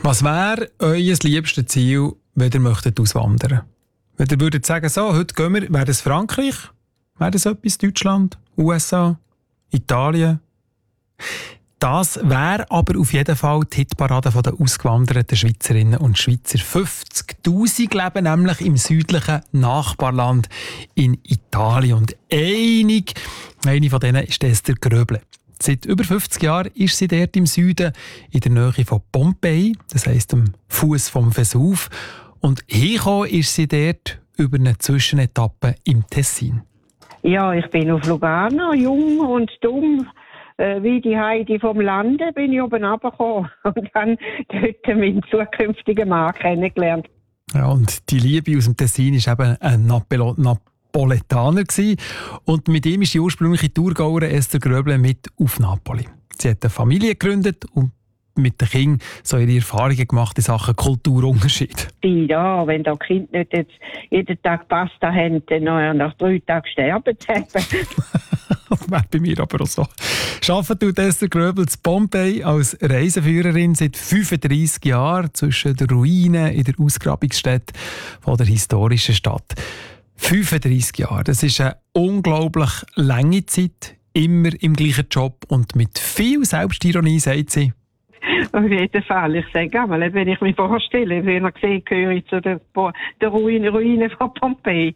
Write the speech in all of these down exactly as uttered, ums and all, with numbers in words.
Was wäre euer liebstes Ziel, wenn ihr möchtet auswandern? Wenn ihr würdet sagen, so, heute gehen wir, wäre das Frankreich? Wäre das etwas? Deutschland? U S A? Italien? Das wäre aber auf jeden Fall die Hitparade der ausgewanderten Schweizerinnen und Schweizer. fünfzigtausend leben nämlich im südlichen Nachbarland in Italien. Und einig, eine von denen ist Esther Gröble. Seit über fünfzig Jahren ist sie dort im Süden, in der Nähe von Pompeji, das heisst am Fuß vom Vesuv. Und hingekommen ist sie dort über eine Zwischenetappe im Tessin. Ja, ich bin auf Lugano, jung und dumm. Äh, wie die Heidi vom Lande bin ich oben runtergekommen und dann dort meinen zukünftigen Mann kennengelernt. Ja, und die Liebe aus dem Tessin war eben ein Napolo- Napoletaner gewesen. Und mit ihm ist die ursprüngliche Thurgauerin Esther Gröble mit auf Napoli. Sie hat eine Familie gegründet und mit den Kindern so ihre Erfahrungen gemacht in Sachen Kulturunterschied. Ja, wenn da Kinder nicht jetzt jeden Tag Pasta haben, dann nach drei Tagen sterben sie. Das wäre bei mir aber auch so. Arbeitet tut Esther Gröble in Pompeji als Reiseführerin seit fünfunddreissig Jahren zwischen den Ruinen in der Ausgrabungsstätte von der historischen Stadt. fünfunddreissig Jahre, das ist eine unglaublich lange Zeit, immer im gleichen Job und mit viel Selbstironie, sagt sie. Auf jeden Fall. Ich sage einmal, wenn ich mich vorstelle, wenn ich sehe, gehöre ich zu den der Ruinen, Ruinen von Pompeji.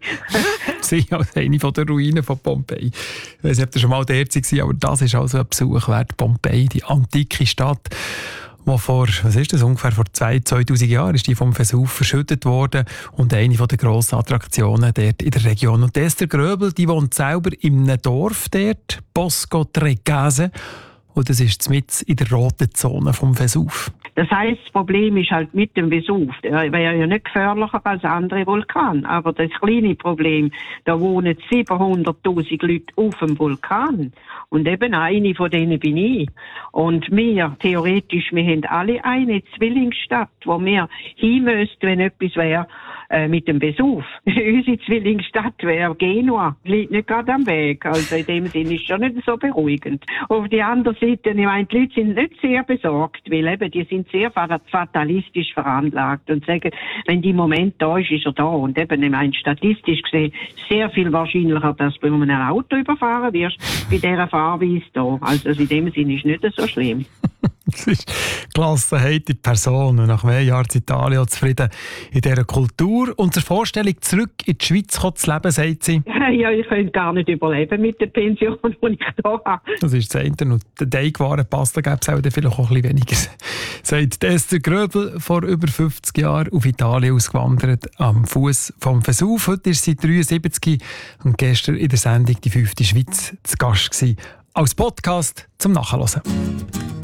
Sie als eine von den Ruinen von Pompeji. Ich weiß nicht, ob ihr schon mal dort war, aber das ist also ein Besuch wert. Pompeji, die antike Stadt, die vor, was ist das, ungefähr vor zweitausend Jahren ist die vom Vesuv verschüttet worden und eine der grossen Attraktionen dort in der Region. Und Esther Gröble, die wohnt selber in einem Dorf dort, Bosco Trecase. Und das ist mitten in der roten Zone vom Vesuv. Das heisst, das Problem ist halt mit dem Vesuv. Der wäre ja nicht gefährlicher als andere Vulkane. Aber das kleine Problem, da wohnen siebenhunderttausend Leute auf dem Vulkan. Und eben eine von denen bin ich. Und wir, theoretisch, wir haben alle eine Zwillingsstadt, wo wir hin müssen, wenn etwas wäre, äh, mit dem Vesuv. Unsere Zwillingsstadt wäre Genua. Liegt nicht gerade am Weg. Also in dem Sinne ist schon nicht so beruhigend. Auf die andere Seite, ich meine, die Leute sind nicht sehr besorgt, weil eben, die sind sehr fatalistisch veranlagt und sagen, wenn die Moment da ist, ist er da. Und eben, ich meine, statistisch gesehen, sehr viel wahrscheinlicher, dass du mit einem Auto überfahren wirst, bei dieser Fahrweise da. Also in dem Sinne ist nicht so schlimm. Das ist Gelassenheit in Person. Und nach mehr Jahren in Italien zufrieden in dieser Kultur. Und zur Vorstellung, zurück in die Schweiz zu leben, sagt sie. Ja, ich könnte gar nicht überleben mit der Pension, die ich hier habe. Das ist das eine. Und den Teigwaren Pasta gäbe es auch vielleicht auch ein bisschen weniger. Sagt Esther Gröble, vor über fünfzig Jahren auf Italien ausgewandert, am Fuß vom Vesuv. Heute ist sie dreiundsiebzig und gestern in der Sendung «Die fünfte Schweiz» zu Gast gewesen. Als Podcast zum Nachhören.